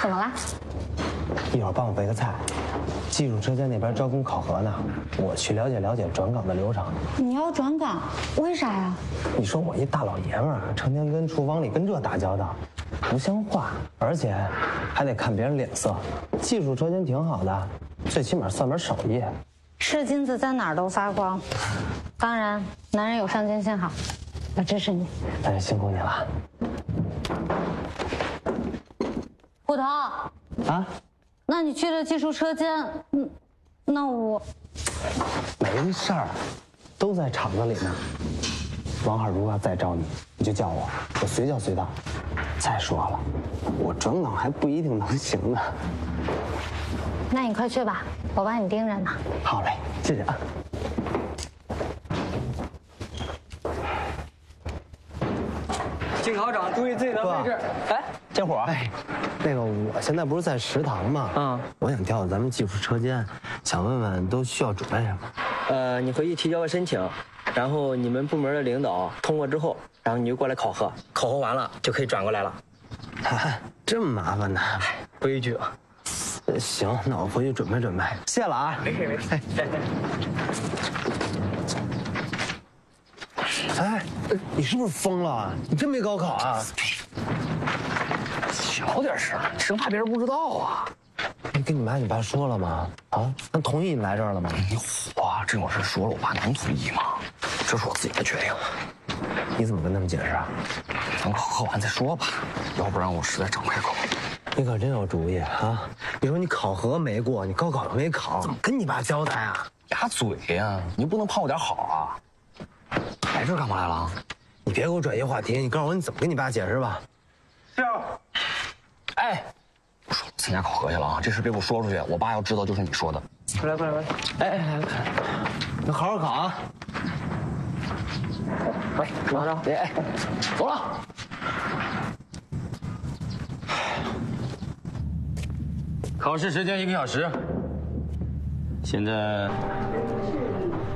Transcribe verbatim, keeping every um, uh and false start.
怎么了？ 一会儿帮我备个菜。技术车间那边招工考核呢，我去了解了解转岗的流程。 你要转岗？为啥呀？ 你说我一大老爷们儿，成天跟厨房里跟这打交道，不像话，而且还得看别人脸色。技术车间挺好的，最起码算门手艺。 是金子在哪儿都发光。当然，男人有上进心好，我支持你。 哎，辛苦你了。 捕头啊？ 那你去了技术车间，嗯，那我没事儿，都在厂子里呢。王海如果要再招你，你就叫我，我随叫随到。再说了，我转岗还不一定能行呢。 那你快去吧，我帮你盯着呢。 好嘞，谢谢啊。 靳考长，注意自己的位置。哎， 这会儿，哎，那个我现在不是在食堂吗？嗯，我想调到咱们技术车间，想问问都需要准备什么？ 呃，你回去提交个申请，然后你们部门的领导通过之后，然后你就过来考核，考核完了就可以转过来了。 啊，这么麻烦呢？ 规矩啊。 行，那我回去准备准备。谢了啊。 没事没事。 哎，你是不是疯了？你真没高考啊？ 小点声，生怕别人不知道啊。 你跟你妈你爸说了吗？啊，那同意你来这儿了吗？ 你虎啊！这种事说了，我爸能同意吗？这是我自己的决定。 你怎么跟他们解释啊？ 等考核完再说吧，要不然我实在张不开口。 你可真有主意啊！你说你考核没过，你高考又没考，怎么跟你爸交代啊？ 压嘴呀！你不能盼我点好啊！来这干嘛来了？ 你别给我转移话题，你告诉我你怎么跟你爸解释吧。 是。哎，我说了参加考核去了啊，这事别给我说出去，我爸要知道就是你说的。过来过来过来。哎哎来来， 你好好考啊！ 喂，马上，哎哎，走了。 考试时间一个小时，现在